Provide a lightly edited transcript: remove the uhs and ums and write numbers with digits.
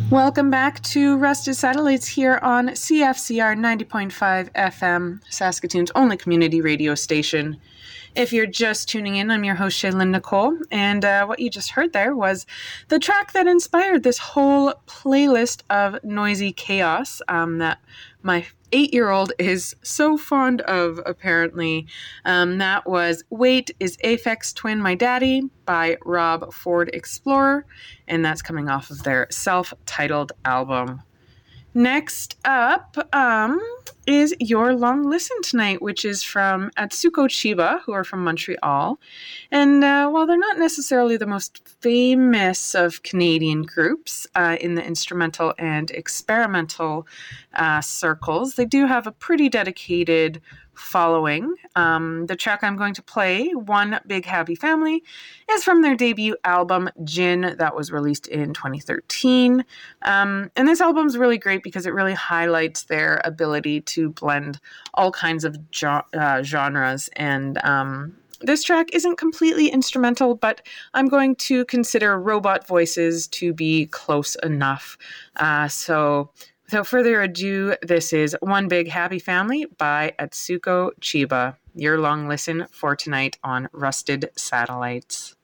Welcome back to Rusted Satellites here on CFCR 90.5 FM, Saskatoon's only community radio station. If you're just tuning in, I'm your host, Shaylin Nicole, and what you just heard there was the track that inspired this whole playlist of noisy chaos that my 8-year-old is so fond of, apparently. That was Wait is Aphex Twin My Daddy by Rob Ford Explorer, and that's coming off of their self-titled album. Next up is Your Long Listen Tonight, which is from Atsuko Chiba, who are from Montreal. And while they're not necessarily the most famous of Canadian groups in the instrumental and experimental circles, they do have a pretty dedicated following. The track I'm going to play, One Big Happy Family, is from their debut album, Gin, that was released in 2013. And this album's really great because it really highlights their ability to blend all kinds of genres. And this track isn't completely instrumental, but I'm going to consider robot voices to be close enough. So without further ado, this is One Big Happy Family by Atsuko Chiba. Your long listen for tonight on Rusted Satellites.